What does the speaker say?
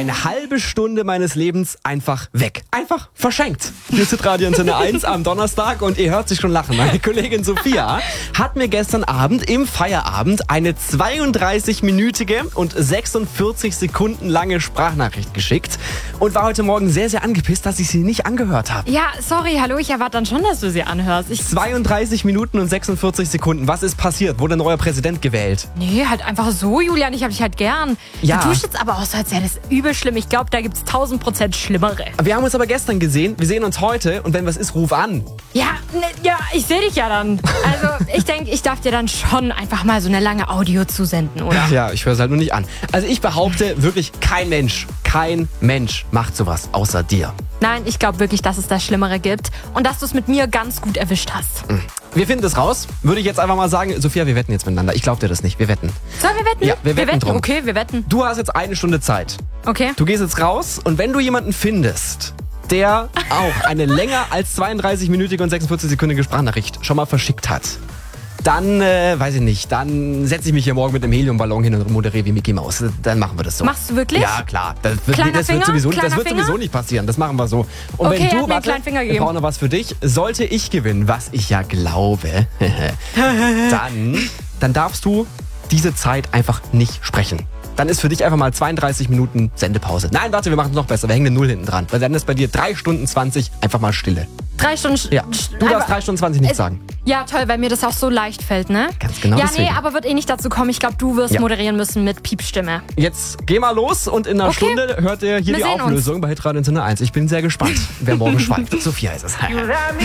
Eine halbe Stunde meines Lebens einfach weg. Einfach verschenkt. Hier ist Radio Antenne 1 am Donnerstag und ihr hört sich schon lachen. Meine Kollegin Sophia hat mir gestern Abend im Feierabend eine 32-minütige und 46 Sekunden lange Sprachnachricht geschickt und war heute Morgen sehr, sehr angepisst, dass ich sie nicht angehört habe. Ja, sorry, hallo, ich erwarte dann schon, dass du sie anhörst. 32 Minuten und 46 Sekunden. Was ist passiert? Wurde ein neuer Präsident gewählt? Nee, halt einfach so, Julian, ich hab dich halt gern. Ja. Du tust jetzt aber auch so, als wäre das übel schlimm. Ich glaube, da gibt's 1000% Schlimmere. Wir haben uns aber gestern gesehen. Wir sehen uns heute und wenn was ist, ruf an. Ja, ich sehe dich ja dann. Also, ich denke, ich darf dir dann schon einfach mal so eine lange Audio zusenden, oder? Ja, ich höre es halt nur nicht an. Also ich behaupte wirklich, kein Mensch macht sowas außer dir. Nein, ich glaube wirklich, dass es das Schlimmere gibt und dass du es mit mir ganz gut erwischt hast. Wir finden es raus. Würde ich jetzt einfach mal sagen, Sophia, wir wetten jetzt miteinander. Ich glaube dir das nicht. Wir wetten. Sollen wir wetten? Ja, wir wetten drum. Okay, wir wetten. Du hast jetzt 1 Stunde Zeit. Okay. Du gehst jetzt raus und wenn du jemanden findest, der auch eine länger als 32-minütige und 46-sekündige Sprachnachricht schon mal verschickt hat, dann, weiß ich nicht, dann setze ich mich hier morgen mit einem Heliumballon hin und moderiere wie Mickey Mouse. Dann machen wir das so. Machst du wirklich? Ja, klar. Das wird Kleiner sowieso Finger? nicht passieren. Das machen wir so. Und Okay, wenn er du, hat mir einen kleinen Finger wir gegeben. brauchen noch was für dich. Sollte ich gewinnen, was ich ja glaube, dann darfst du diese Zeit einfach nicht sprechen. Dann ist für dich einfach mal 32 Minuten Sendepause. Nein, warte, wir machen es noch besser. Wir hängen eine 0 hinten dran. Weil dann ist bei dir 3 Stunden 20 einfach mal Stille. 3 Stunden... Ja, du darfst 3 Stunden 20 nichts sagen. Ja, toll, weil mir das auch so leicht fällt, ne? Ganz genau Ja, deswegen. nee, aber wird eh nicht dazu kommen. Ich glaube, du wirst Ja. moderieren müssen mit Piepstimme. Jetzt geh mal los und in einer Okay. Stunde hört ihr hier Wir die sehen uns. Auflösung bei Hitradio Antenne 1. Ich bin sehr gespannt, wer morgen schweigt. Sophia ist es.